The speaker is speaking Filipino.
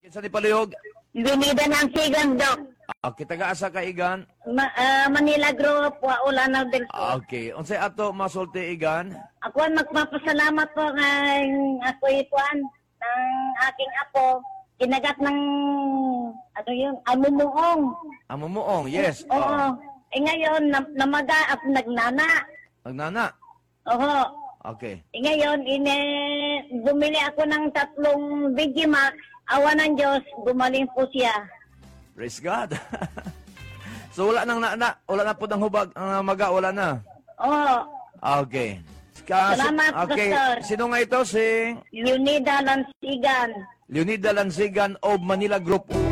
Kinsa ni palihog? Binida ng sigang, Dok. Okay, taga-asa ka igan? Manila Group, Waulanaw del Sur. Okay, unsay ato masulti igan? Ako ang magpapasalamat po ng ako ipuan ng aking apo. Kinagat ng, ano yun, amumuong. Amumuong, yes. Oo. Ngayon, namaga at nagnana. Nagnana? Oo. Okay. Ngayon, bumili ako ng 3 Digimax. Awa ng Diyos, gumaling po siya. Praise God. So wala nang wala na po ng hubag ang maga, wala na. Oo. Okay. Salamat, okay. Pastor. Sino nga ito? Si Leonida Lansigan. Leonida Lansigan of Manila Group.